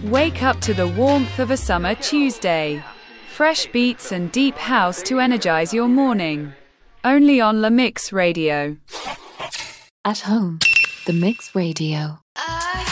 Wake up to the warmth of a summer Tuesday. Fresh beats and deep house to energize your morning. Only on La Mix Radio. At home, The Mix Radio.